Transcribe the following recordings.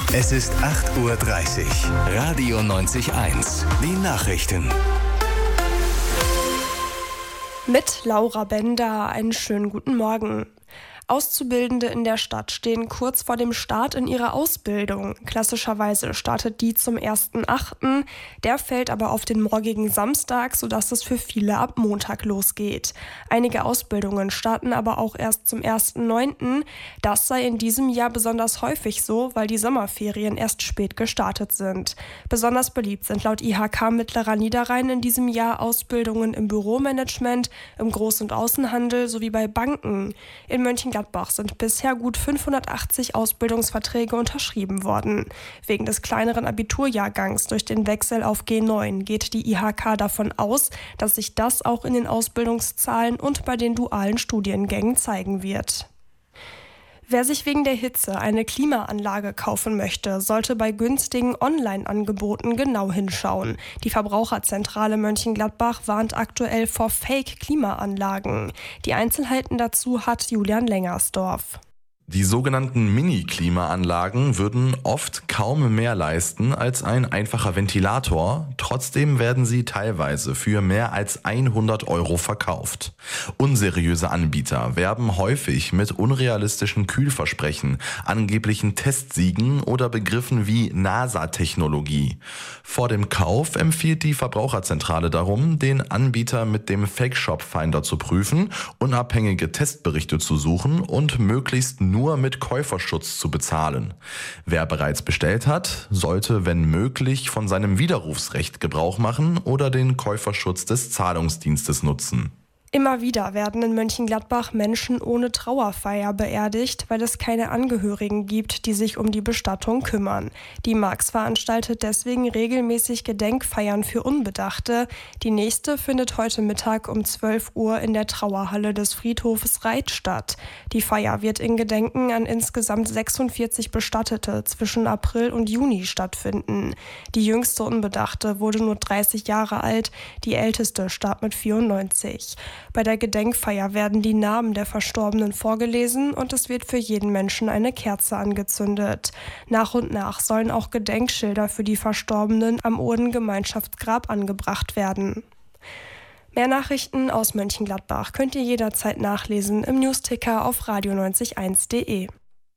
Es ist 8:30 Uhr. Radio 90.1. Die Nachrichten. Mit Laura Bender einen schönen guten Morgen. Auszubildende in der Stadt stehen kurz vor dem Start in ihre Ausbildung. Klassischerweise startet die zum 1.8. Der fällt aber auf den morgigen Samstag, sodass es für viele ab Montag losgeht. Einige Ausbildungen starten aber auch erst zum 1.9. Das sei in diesem Jahr besonders häufig so, weil die Sommerferien erst spät gestartet sind. Besonders beliebt sind laut IHK Mittlerer Niederrhein in diesem Jahr Ausbildungen im Büromanagement, im Groß- und Außenhandel sowie bei Banken. In Mönchengladbach sind bisher gut 580 Ausbildungsverträge unterschrieben worden. Wegen des kleineren Abiturjahrgangs durch den Wechsel auf G9 geht die IHK davon aus, dass sich das auch in den Ausbildungszahlen und bei den dualen Studiengängen zeigen wird. Wer sich wegen der Hitze eine Klimaanlage kaufen möchte, sollte bei günstigen Online-Angeboten genau hinschauen. Die Verbraucherzentrale Mönchengladbach warnt aktuell vor Fake-Klimaanlagen. Die Einzelheiten dazu hat Julian Lengersdorf. Die sogenannten Mini-Klimaanlagen würden oft kaum mehr leisten als ein einfacher Ventilator. Trotzdem werden sie teilweise für mehr als 100 € verkauft. Unseriöse Anbieter werben häufig mit unrealistischen Kühlversprechen, angeblichen Testsiegen oder Begriffen wie NASA-Technologie. Vor dem Kauf empfiehlt die Verbraucherzentrale darum, den Anbieter mit dem Fake-Shop-Finder zu prüfen, unabhängige Testberichte zu suchen und möglichst nur mit Käuferschutz zu bezahlen. Wer bereits bestellt hat, sollte, wenn möglich, von seinem Widerrufsrecht Gebrauch machen oder den Käuferschutz des Zahlungsdienstes nutzen. Immer wieder werden in Mönchengladbach Menschen ohne Trauerfeier beerdigt, weil es keine Angehörigen gibt, die sich um die Bestattung kümmern. Die Marx veranstaltet deswegen regelmäßig Gedenkfeiern für Unbedachte. Die nächste findet heute Mittag um 12 Uhr in der Trauerhalle des Friedhofes Reit statt. Die Feier wird in Gedenken an insgesamt 46 Bestattete zwischen April und Juni stattfinden. Die jüngste Unbedachte wurde nur 30 Jahre alt, die älteste starb mit 94. Bei der Gedenkfeier werden die Namen der Verstorbenen vorgelesen und es wird für jeden Menschen eine Kerze angezündet. Nach und nach sollen auch Gedenkschilder für die Verstorbenen am Urdengemeinschaftsgrab angebracht werden. Mehr Nachrichten aus Mönchengladbach könnt ihr jederzeit nachlesen im Newsticker auf radio90.1.de.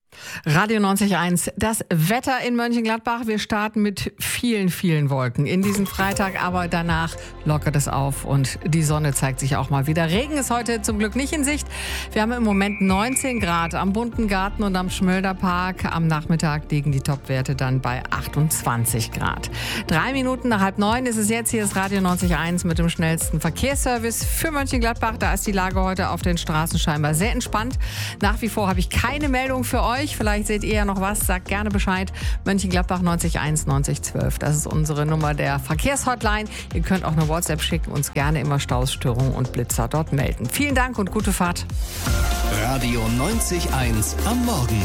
Radio 90.1, das Wetter in Mönchengladbach. Wir starten mit vielen, vielen Wolken in diesen Freitag, aber danach lockert es auf und die Sonne zeigt sich auch mal wieder. Regen ist heute zum Glück nicht in Sicht. Wir haben im Moment 19 Grad am Bunten Garten und am Schmölderpark. Am Nachmittag liegen die Topwerte dann bei 28 Grad. 3 Minuten nach 8:30 ist es jetzt. Hier ist Radio 90.1 mit dem schnellsten Verkehrsservice für Mönchengladbach. Da ist die Lage heute auf den Straßen scheinbar sehr entspannt. Nach wie vor habe ich keine Meldung für euch. Vielleicht seht ihr ja noch was, sagt gerne Bescheid. Mönchengladbach 901 9012. Das ist unsere Nummer der Verkehrshotline. Ihr könnt auch eine WhatsApp schicken, uns gerne immer Stausstörungen und Blitzer dort melden. Vielen Dank und gute Fahrt. Radio 90.1 am Morgen.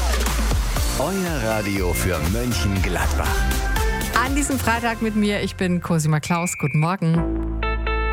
Euer Radio für Mönchengladbach. An diesem Freitag mit mir, ich bin Cosima Klaus. Guten Morgen.